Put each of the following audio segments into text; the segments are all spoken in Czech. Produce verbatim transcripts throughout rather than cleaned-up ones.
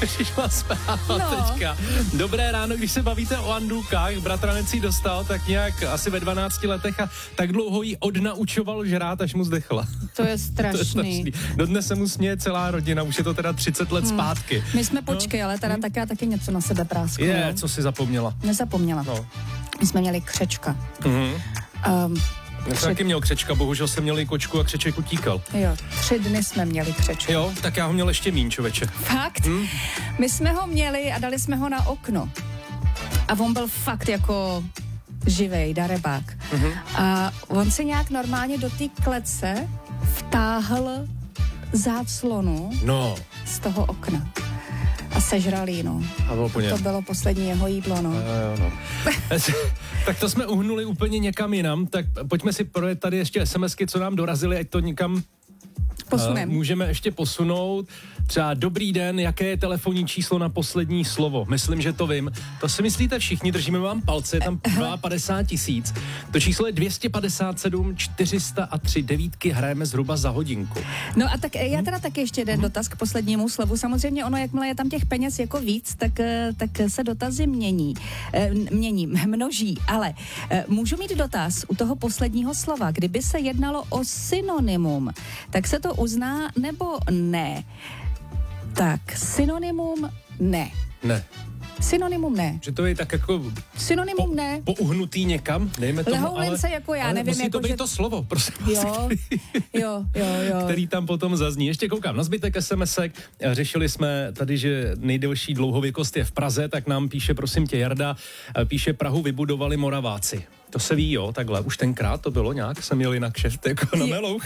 přišla zpráva No. teďka. Dobré ráno, když se bavíte o andůkách, bratranec ji dostal tak nějak asi ve dvanácti letech a tak dlouho jí odnaučoval žrát, až mu zdechla. To je strašný. To je strašný. Dodnes se mu směje celá rodina, už je to teda třicet let hmm. zpátky. My jsme počkej, no. ale teda tak já taky něco na sebe prásknu. Je, co jsi zapomněla? Nezapomněla. No. My jsme měli křečka. Mhm. Um, Já jsem taky měl křečka, bohužel jsem měl i kočku a křeček utíkal. Jo, tři dny jsme měli křečka. Jo, tak já ho měl ještě míň, čověče. Fakt? Hmm? My jsme ho měli a dali jsme ho na okno. A on byl fakt jako živej, darebák. Mm-hmm. A on se nějak normálně do té klece vtáhl záclonu no. z toho okna. A sežral jí, no. A bylo po něm. To bylo poslední jeho jídlo, no. A jo, no. Tak to jsme uhnuli úplně někam jinam, tak pojďme si projet tady ještě SMSky, co nám dorazily, ať to někam Posunem. Uh, můžeme ještě posunout. Třeba dobrý den, jaké je telefonní číslo na poslední slovo? Myslím, že to vím. To si myslíte všichni, držíme vám palce, je tam padesát dva tisíc. To číslo je dvě stě padesát sedm čtyři sta tři, devítky hrajeme zhruba za hodinku. No a tak já teda taky ještě jeden dotaz k poslednímu slovu. Samozřejmě ono, jakmile je tam těch peněz jako víc, tak, tak se dotazy mění. Mění, množí, ale můžu mít dotaz u toho posledního slova. Kdyby se jednalo o synonymum, tak se to uzná nebo ne? Tak, synonymum ne. Ne. Synonymum ne. Že to je tak jako Synonymum po, ne. pouhnutý někam, dejme tomu, Lehoulence jako já, ale nevím. musí jako, to být že... to slovo, prosím. Jo, jo, jo, jo. Který tam potom zazní. Ještě koukám na zbytek SMSek. Řešili jsme tady, že nejdelší dlouhověkost je v Praze, tak nám píše, prosím tě, Jarda, píše, Prahu vybudovali Moraváci. To se ví, jo, takhle. Už tenkrát to bylo nějak, jsem jel jinak kšeft, jako na melouch.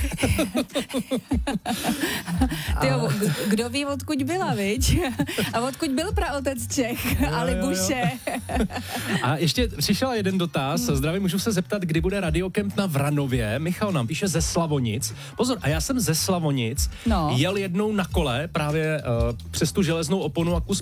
Tyjo, kdo ví, odkud byla, viď? A odkud byl praotec Čech, a Libuše. A ještě přišel jeden dotaz. Hmm. Zdravím, můžu se zeptat, kdy bude radiokemp na Vranově. Michal nám píše ze Slavonic. Pozor, a já jsem ze Slavonic no. jel jednou na kole právě uh, přes tu železnou oponu a kus